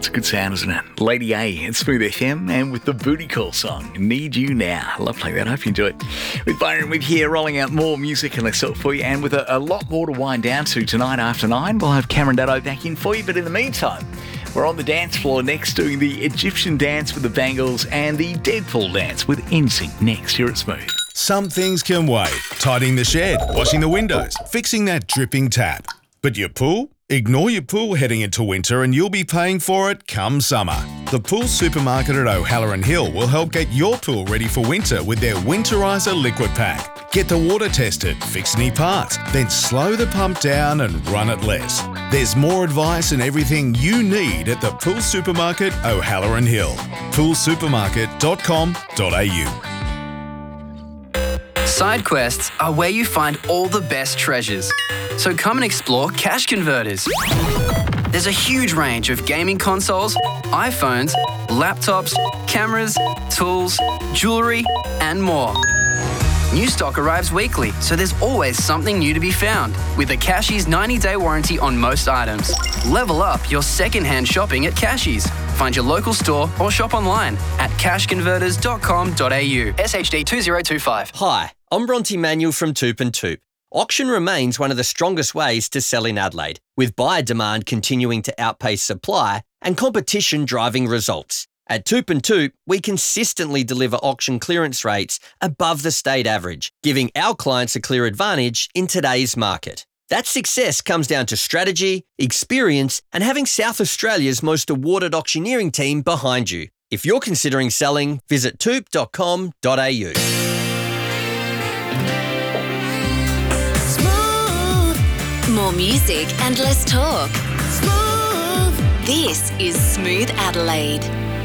It's a good sound, isn't it? Lady A and Smooth FM, and with the Booty Call song, Need You Now. Love playing that. I hope you enjoy it. With Byron with here, rolling out more music and less salt for you, and with a lot more to wind down to tonight after 9. We'll have Cameron Daddo back in for you, but in the meantime, we're on the dance floor next, doing the Egyptian dance with the Bangles and the Deadpool dance with NSYNC next here at Smooth. Some things can wait. Tidying the shed, washing the windows, fixing that dripping tap. But your pool? Ignore your pool heading into winter and you'll be paying for it come summer. The Pool Supermarket at O'Halloran Hill will help get your pool ready for winter with their Winterizer Liquid Pack. Get the water tested, fix any parts, then slow the pump down and run it less. There's more advice and everything you need at the Pool Supermarket O'Halloran Hill. poolsupermarket.com.au. Side quests are where you find all the best treasures. So come and explore Cash Converters. There's a huge range of gaming consoles, iPhones, laptops, cameras, tools, jewellery, and more. New stock arrives weekly, so there's always something new to be found. With a Cashies 90-day warranty on most items. Level up your second-hand shopping at Cashies. Find your local store or shop online at cashconverters.com.au. SHD 2025. Hi, I'm Bronte Manuel from Toop and Toop. Auction remains one of the strongest ways to sell in Adelaide, with buyer demand continuing to outpace supply and competition driving results. At Toop and Toop, we consistently deliver auction clearance rates above the state average, giving our clients a clear advantage in today's market. That success comes down to strategy, experience, and having South Australia's most awarded auctioneering team behind you. If you're considering selling, visit toop.com.au. More music and less talk. Smooth. This is Smooth Adelaide.